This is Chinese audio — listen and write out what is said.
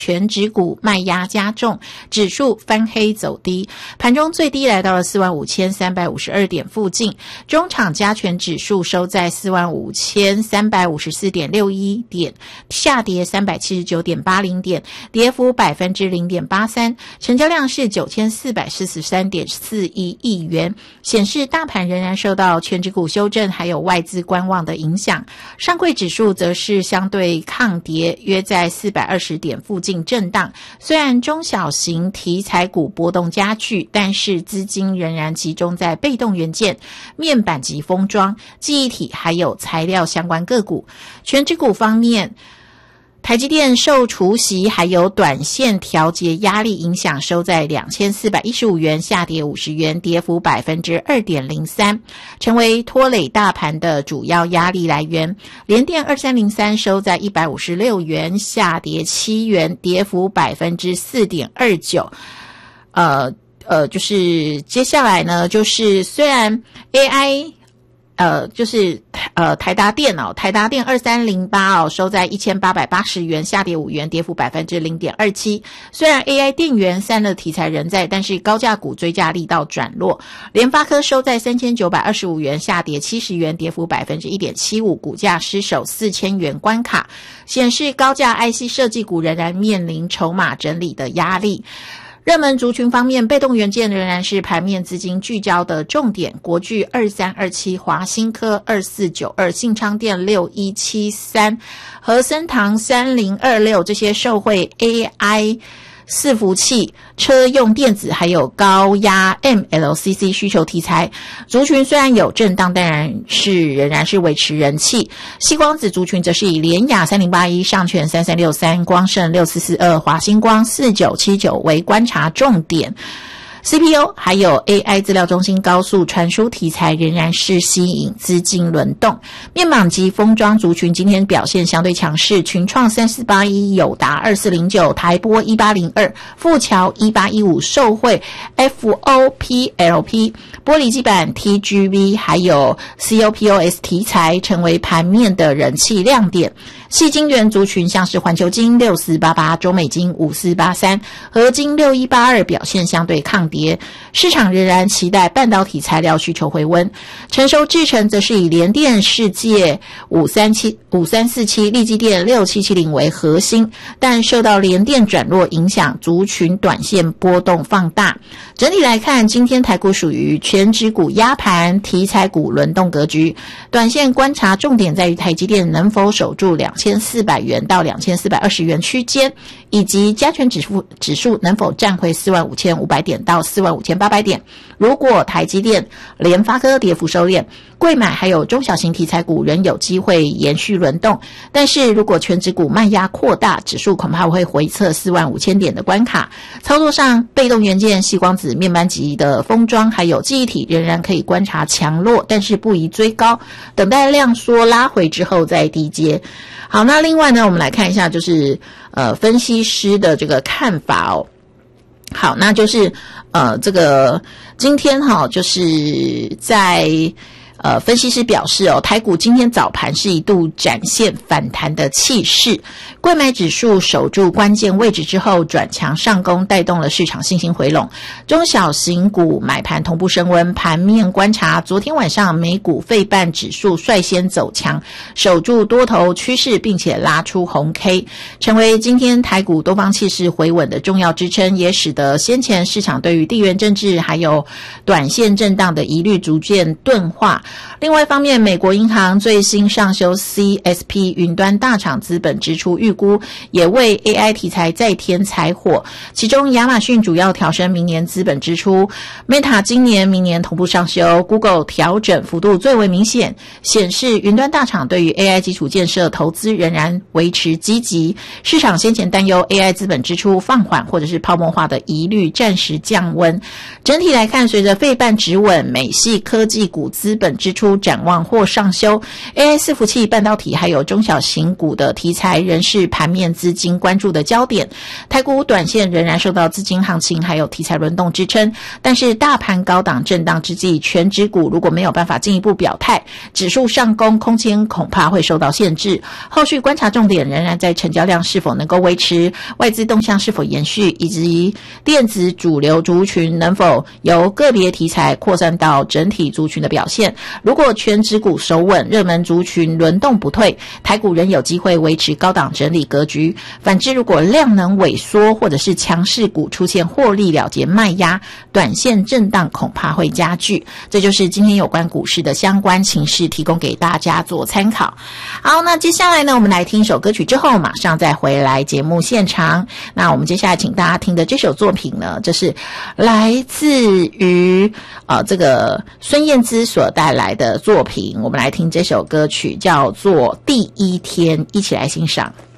全指股卖压加重，指数翻黑走低，盘中最低来到了 45,352 点附近，中场加权指数收在 45,354.61 点，下跌 379.80 点，跌幅 0.83%， 成交量是 9,443.41 亿元，显示大盘仍然受到全指股修正还有外资观望的影响，上柜指数则是相对抗跌，约在420点附近震荡，虽然中小型题材股波动加剧，但是资金仍然集中在被动元件、面板及封装、记忆体还有材料相关个股。全指股方面，台积电受除息还有短线调节压力影响，收在 2,415 元，下跌50元，跌幅 2.03%， 成为拖累大盘的主要压力来源。联电2303收在156元，下跌7元，跌幅 4.29%。就是接下来呢，就是虽然 AI台达电2308收在1880元，下跌5元，跌幅 0.27%。虽然 AI 电源散热题材仍在，但是高价股追价力道转弱。联发科收在3925元，下跌70元，跌幅 1.75%， 股价失守4000元关卡，显示高价 IC 设计股仍然面临筹码整理的压力。热门族群方面，被动元件仍然是盘面资金聚焦的重点，国巨2327、华新科2492、信昌电6173、和生堂3026，这些受惠 AI伺服器、车用电子还有高压 MLCC 需求题材族群虽然有震荡，但仍然是维持人气。矽光子族群则是以联亚3081、上全3363、光盛6442、华星光4979为观察重点。CPU 还有 AI 资料中心高速传输题材仍然是吸引资金轮动。面板及封装族群今天表现相对强势，群创3481、友达2409、台玻1802、富桥1815受惠 FOPLP、玻璃基板 TGV 还有 COPOS 题材成为盘面的人气亮点。矽晶圆族群像是环球晶6488、中美晶5483、合金6182表现相对抗跌，市场仍然期待半导体材料需求回温。成熟制程则是以联电、世界5347、力积电6770为核心，但受到联电转弱影响，族群短线波动放大。整体来看，今天台股属于全指股压盘，题材股轮动格局，短线观察重点在于台积电能否守住2400元到2420元区间，以及加权指数能否站回45500点到45800点。如果台积电、联发科跌幅收敛，贵买还有中小型题材股仍有机会延续轮动，但是如果全指股卖压扩大，指数恐怕会回测45000点的关卡。操作上，被动元件、矽光子、面板级的封装还有记忆体仍然可以观察强弱，但是不宜追高，等待量缩拉回之后再低接。好，那另外呢，我们来看一下就是分析师的这个看法哦。好，那就是这个今天就是在分析师表示台股今天早盘是一度展现反弹的气势，柜买指数守住关键位置之后转强上攻，带动了市场信心回笼，中小型股买盘同步升温。盘面观察，昨天晚上美股费半指数率先走强，守住多头趋势，并且拉出红 K， 成为今天台股多方气势回稳的重要支撑，也使得先前市场对于地缘政治还有短线震荡的疑虑逐渐钝化。另外一方面，美国银行最新上修 CSP 云端大厂资本支出预估，也为 AI 题材再添柴火。其中亚马逊主要调升明年资本支出， Meta 今年明年同步上修， Google 调整幅度最为明显，显示云端大厂对于 AI 基础建设投资仍然维持积极。市场先前担忧 AI 资本支出放缓或者是泡沫化的疑虑暂时降温。整体来看，随着费半止稳，美系科技股资本支出展望或上修 ，AI 伺服器、半导体还有中小型股的题材仍是盘面资金关注的焦点。台股短线仍然受到资金行情还有题材轮动支撑，但是大盘高档震荡之际，全指股如果没有办法进一步表态，指数上攻空间恐怕会受到限制。后续观察重点仍然在成交量是否能够维持，外资动向是否延续，以及电子主流族群能否由个别题材扩散到整体族群的表现。如果全指股守稳，热门族群轮动不退，台股仍有机会维持高档整理格局。反之，如果量能萎缩或者是强势股出现获利了结卖压，短线震荡恐怕会加剧。这就是今天有关股市的相关情势，提供给大家做参考。好，那接下来呢，我们来听一首歌曲之后，马上再回来节目现场。那我们接下来请大家听的这首作品呢，这是来自于这个孙燕姿所带来的作品。我们来听这首歌曲，叫做《第一天》，一起来欣赏。